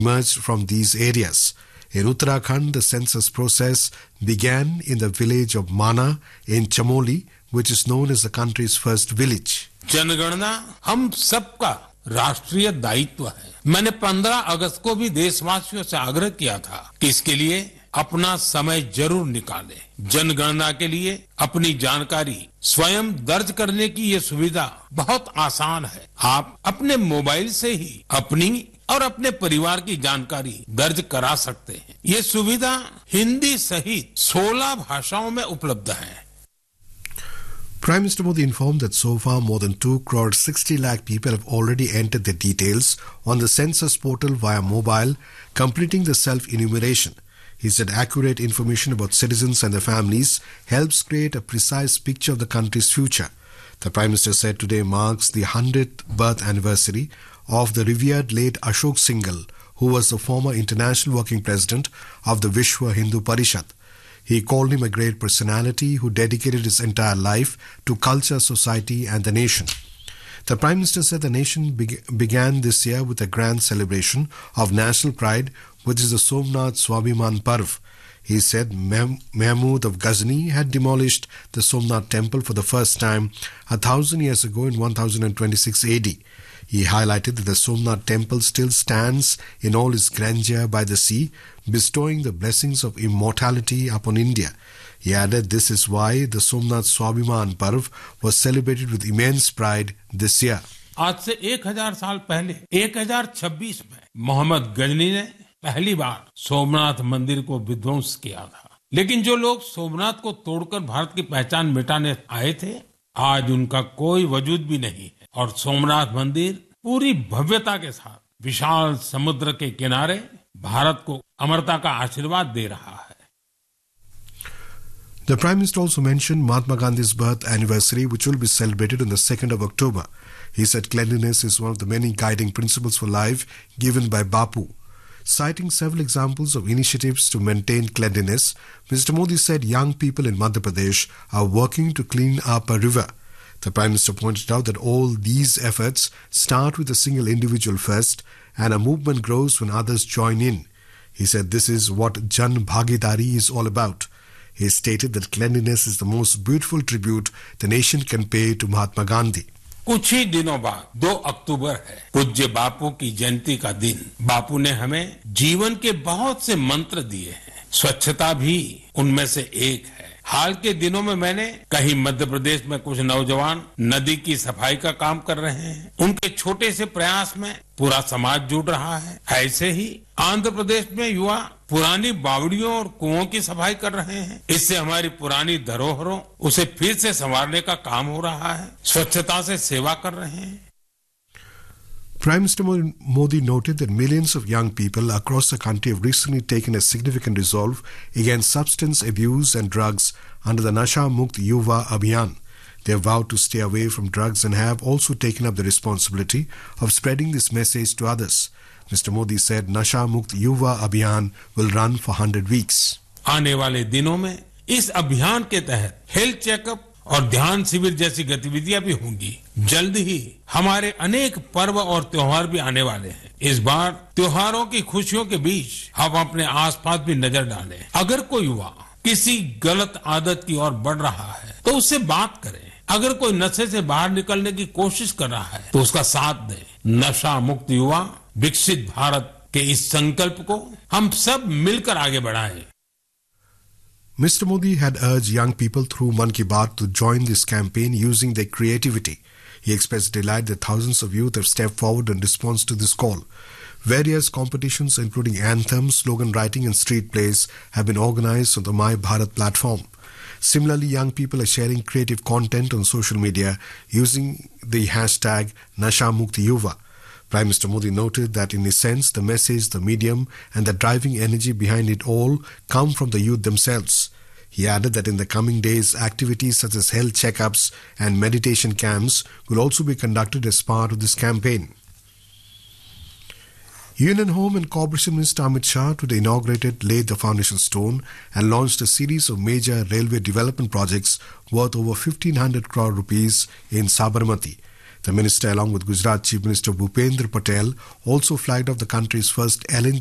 emerged from these areas. In Uttarakhand, the census process began in the village of Mana in Chamoli, which is known as the country's first village. जनगणना हम सबका राष्ट्रीय दायित्व है। मैंने 15 अगस्त को भी देशवासियों से आग्रह किया था कि इसके लिए अपना समय जरूर निकालें। जनगणना के लिए अपनी जानकारी स्वयं दर्ज करने की ये सुविधा बहुत आसान है। आप अपने मोबाइल से ही अपनी और अपने परिवार की जानकारी दर्ज करा सकते हैं। ये सुविधा हिंदी सहित 16 भाषाओं में उपलब्ध है। Prime Minister Modi informed that so far more than 2 crore 60 lakh people have already entered their details on the census portal via mobile, completing the self-enumeration. He said accurate information about citizens and their families helps create a precise picture of the country's future. The Prime Minister said today marks the 100th birth anniversary of the revered late Ashok Singhal, who was the former international working president of the Vishwa Hindu Parishad. He called him a great personality who dedicated his entire life to culture, society and the nation. The Prime Minister said the nation began this year with a grand celebration of national pride, which is the Somnath Swabhiman Parv. He said Mahmud of Ghazni had demolished the Somnath temple for the first time 1,000 years ago in 1026 AD. He highlighted that the Somnath temple still stands in all its grandeur by the sea, bestowing the blessings of immortality upon India. He added this is why the Somnath Swabhiman Parv was celebrated with immense pride this year. आज से 1000 साल पहले 1026 में मोहम्मद गजनी ने पहली बार सोमनाथ मंदिर को विध्वंस किया था। लेकिन जो लोग सोमनाथ को तोड़कर भारत की पहचान मिटाने आए थे, आज उनका कोई वजूद भी नहीं है और सोमनाथ मंदिर पूरी भव्यता के साथ विशाल समुद्र के किनारे भारत को अमरता का आशीर्वाद दे रहा है। The Prime Minister also mentioned Mahatma Gandhi's birth anniversary, which will be celebrated on the 2nd of October. He said cleanliness is one of the many guiding principles for life given by Bapu. Citing several examples of initiatives to maintain cleanliness, Mr. Modi said young people in Madhya Pradesh are working to clean up a river. The Prime Minister pointed out that all these efforts start with a single individual first and a movement grows when others join in. He said this is what Jan Bhagidari is all about. He stated that cleanliness is the most beautiful tribute the nation can pay to Mahatma Gandhi. कुछ ही दिनों बाद 2 अक्टूबर है, पूज्य बापू की जयंती का दिन। बापू ने हमें जीवन के बहुत से मंत्र दिए हैं, स्वच्छता भी उनमें से एक है। हाल के दिनों में मैंने कहीं मध्य प्रदेश में कुछ नौजवान नदी की सफाई का काम कर रहे हैं। उनके छोटे से प्रयास में पूरा समाज जुड़ रहा है। ऐसे ही आंध्र प्रदेश में युवा पुरानी बावड़ियों और कुओं की सफाई कर रहे हैं। इससे हमारी पुरानी धरोहरों उसे फिर से संवारने का काम हो रहा है। स्वच्छता से सेवा कर रहे हैं। Prime Minister Modi noted that millions of young people across the country have recently taken a significant resolve against substance abuse and drugs under the Nasha Mukt Yuva Abhiyan. They have vowed to stay away from drugs and have also taken up the responsibility of spreading this message to others. Mr. Modi said Nasha Mukt Yuva Abhiyan will run for 100 weeks. आने वाले दिनों में इस अभियान के तहत health checkup और ध्यान शिविर जैसी गतिविधियां भी होंगी। जल्द ही हमारे अनेक पर्व और त्योहार भी आने वाले हैं। इस बार त्योहारों की खुशियों के बीच हम अपने आसपास भी नजर डालें। अगर कोई युवा किसी गलत आदत की ओर बढ़ रहा है तो उससे बात करें। अगर कोई नशे से बाहर निकलने की कोशिश कर रहा है तो उसका साथ दें। नशा मुक्त युवा विकसित भारत के इस संकल्प को हम सब मिलकर आगे बढ़ाएं। Mr. Modi had urged young people through Mann Ki Baat to join this campaign using their creativity. He expressed delight that thousands of youth have stepped forward in response to this call. Various competitions, including anthems, slogan writing and street plays, have been organized on the My Bharat platform. Similarly, young people are sharing creative content on social media using the hashtag Nasha Mukti Yuva. Prime Minister Modi noted that in a sense, the message, the medium and the driving energy behind it all come from the youth themselves. He added that in the coming days, activities such as health checkups and meditation camps will also be conducted as part of this campaign. Union Home and Corporation Minister Amit Shah today laid the foundation stone and launched a series of major railway development projects worth over 1,500 crore rupees in Sabarmati. The minister, along with Gujarat Chief Minister Bhupendra Patel, also flagged off the country's first LNG